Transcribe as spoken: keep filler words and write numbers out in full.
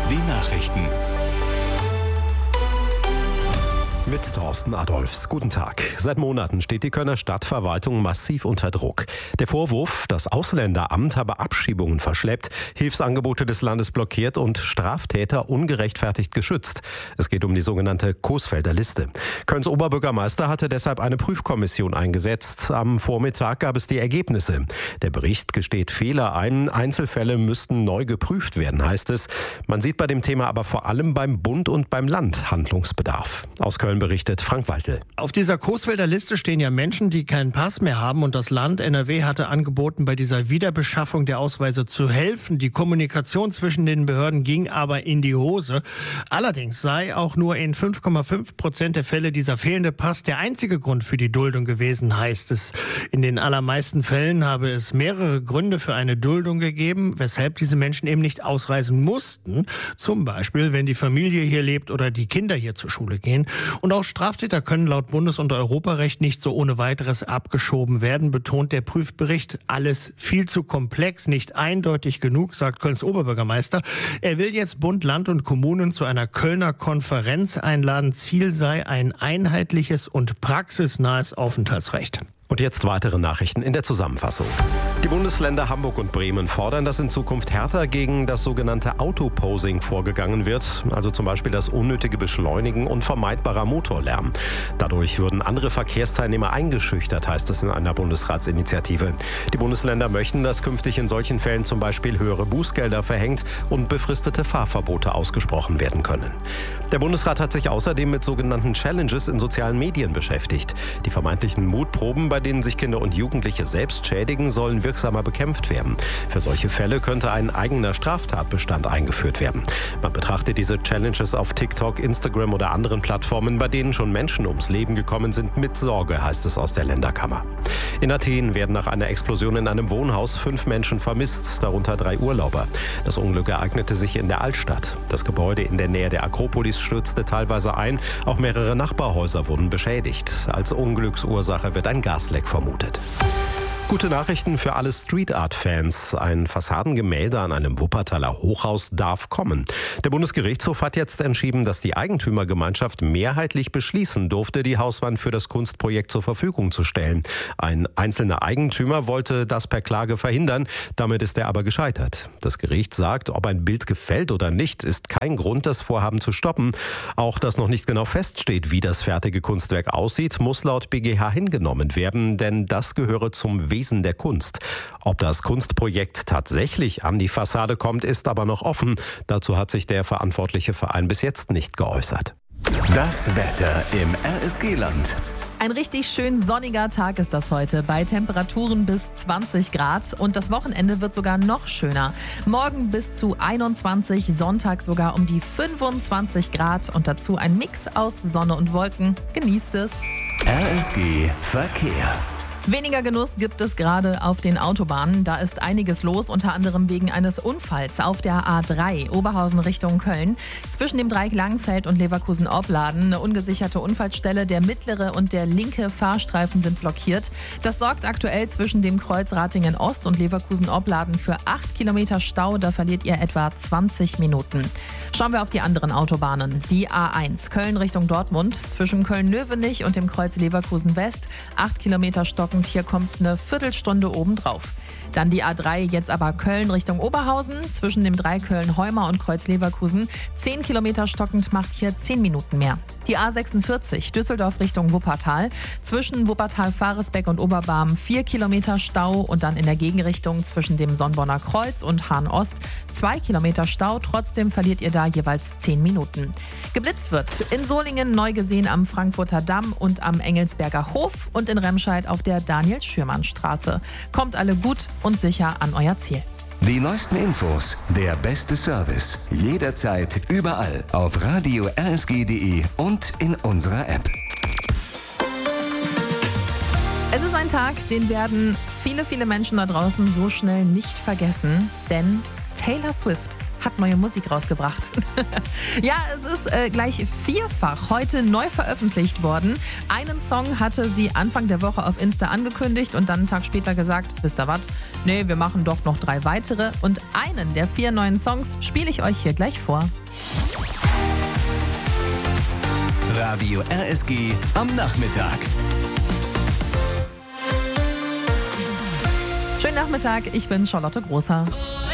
Die Nachrichten. Mit Thorsten Adolfs. Guten Tag. Seit Monaten steht die Kölner Stadtverwaltung massiv unter Druck. Der Vorwurf, das Ausländeramt habe Abschiebungen verschleppt, Hilfsangebote des Landes blockiert und Straftäter ungerechtfertigt geschützt. Es geht um die sogenannte Coesfelder Liste. Kölns Oberbürgermeister hatte deshalb eine Prüfkommission eingesetzt. Am Vormittag gab es die Ergebnisse. Der Bericht gesteht Fehler ein. Einzelfälle müssten neu geprüft werden, heißt es. Man sieht bei dem Thema aber vor allem beim Bund und beim Land Handlungsbedarf. Aus Köln berichtet Frank Waltel. Auf dieser Coesfelder Liste stehen ja Menschen, die keinen Pass mehr haben, und das Land N R W hatte angeboten, bei dieser Wiederbeschaffung der Ausweise zu helfen. Die Kommunikation zwischen den Behörden ging aber in die Hose. Allerdings sei auch nur in fünf Komma fünf Prozent der Fälle dieser fehlende Pass der einzige Grund für die Duldung gewesen, heißt es. In den allermeisten Fällen habe es mehrere Gründe für eine Duldung gegeben, weshalb diese Menschen eben nicht ausreisen mussten. Zum Beispiel, wenn die Familie hier lebt oder die Kinder hier zur Schule gehen. Und auch Straftäter können laut Bundes- und Europarecht nicht so ohne weiteres abgeschoben werden, betont der Prüfbericht. Alles viel zu komplex, nicht eindeutig genug, sagt Kölns Oberbürgermeister. Er will jetzt Bund, Land und Kommunen zu einer Kölner Konferenz einladen. Ziel sei ein einheitliches und praxisnahes Aufenthaltsrecht. Und jetzt weitere Nachrichten in der Zusammenfassung. Die Bundesländer Hamburg und Bremen fordern, dass in Zukunft härter gegen das sogenannte Autoposing vorgegangen wird, also zum Beispiel das unnötige Beschleunigen und vermeidbarer Motorlärm. Dadurch würden andere Verkehrsteilnehmer eingeschüchtert, heißt es in einer Bundesratsinitiative. Die Bundesländer möchten, dass künftig in solchen Fällen zum Beispiel höhere Bußgelder verhängt und befristete Fahrverbote ausgesprochen werden können. Der Bundesrat hat sich außerdem mit sogenannten Challenges in sozialen Medien beschäftigt. Die vermeintlichen Mutproben, bei denen sich Kinder und Jugendliche selbst schädigen, sollen wirksamer bekämpft werden. Für solche Fälle könnte ein eigener Straftatbestand eingeführt werden. Man betrachtet diese Challenges auf TikTok, Instagram oder anderen Plattformen, bei denen schon Menschen ums Leben gekommen sind, mit Sorge, heißt es aus der Länderkammer. In Athen werden nach einer Explosion in einem Wohnhaus fünf Menschen vermisst, darunter drei Urlauber. Das Unglück ereignete sich in der Altstadt. Das Gebäude in der Nähe der Akropolis stürzte teilweise ein. Auch mehrere Nachbarhäuser wurden beschädigt. Als Unglücksursache wird ein Gasleck vermutet. Gute Nachrichten für alle Street-Art-Fans. Ein Fassadengemälde an einem Wuppertaler Hochhaus darf kommen. Der Bundesgerichtshof hat jetzt entschieden, dass die Eigentümergemeinschaft mehrheitlich beschließen durfte, die Hauswand für das Kunstprojekt zur Verfügung zu stellen. Ein einzelner Eigentümer wollte das per Klage verhindern. Damit ist er aber gescheitert. Das Gericht sagt, ob ein Bild gefällt oder nicht, ist kein Grund, das Vorhaben zu stoppen. Auch dass noch nicht genau feststeht, wie das fertige Kunstwerk aussieht, muss laut B G H hingenommen werden, denn das gehöre zum Wesen der Kunst. Ob das Kunstprojekt tatsächlich an die Fassade kommt, ist aber noch offen. Dazu hat sich der verantwortliche Verein bis jetzt nicht geäußert. Das Wetter im R S G-Land. Ein richtig schön sonniger Tag ist das heute, bei Temperaturen bis zwanzig Grad. Und das Wochenende wird sogar noch schöner. Morgen bis zu einundzwanzig, Sonntag sogar um die fünfundzwanzig Grad. Und dazu ein Mix aus Sonne und Wolken. Genießt es. R S G Verkehr. Weniger Genuss gibt es gerade auf den Autobahnen. Da ist einiges los, unter anderem wegen eines Unfalls auf der A drei, Oberhausen Richtung Köln. Zwischen dem Dreieck Langenfeld und Leverkusen-Opladen eine ungesicherte Unfallstelle. Der mittlere und der linke Fahrstreifen sind blockiert. Das sorgt aktuell zwischen dem Kreuz Ratingen Ost und Leverkusen-Opladen für acht Kilometer Stau. Da verliert ihr etwa zwanzig Minuten. Schauen wir auf die anderen Autobahnen. Die A eins, Köln Richtung Dortmund, zwischen Köln-Löwenich und dem Kreuz Leverkusen West, acht Kilometer stockend. Hier kommt eine Viertelstunde obendrauf. Dann die A drei, jetzt aber Köln Richtung Oberhausen, zwischen dem Dreieck Köln-Heuma und Kreuz Leverkusen. zehn Kilometer stockend macht hier zehn Minuten mehr. Die A sechsundvierzig, Düsseldorf Richtung Wuppertal, zwischen Wuppertal-Faresbeck und Oberbarm vier Kilometer Stau und dann in der Gegenrichtung zwischen dem Sonnborner Kreuz und Hahn-Ost zwei Kilometer Stau. Trotzdem verliert ihr da jeweils zehn Minuten. Geblitzt wird in Solingen, neu gesehen am Frankfurter Damm und am Engelsberger Hof und in Remscheid auf der Daniel-Schürmann-Straße. Kommt alle gut und sicher an euer Ziel. Die neuesten Infos, der beste Service, jederzeit, überall auf radio r s g punkt d e und in unserer App. Es ist ein Tag, den werden viele, viele Menschen da draußen so schnell nicht vergessen, denn Taylor Swift hat neue Musik rausgebracht. Ja, es ist äh, gleich vierfach heute neu veröffentlicht worden. Einen Song hatte sie Anfang der Woche auf Insta angekündigt und dann einen Tag später gesagt, wisst ihr was? Nee, wir machen doch noch drei weitere. Und einen der vier neuen Songs spiele ich euch hier gleich vor. Radio R S G am Nachmittag. Schönen Nachmittag, ich bin Charlotte Großer.